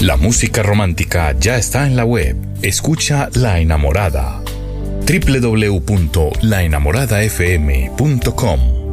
La música romántica ya está en la web. Escucha La Enamorada. www.laenamoradafm.com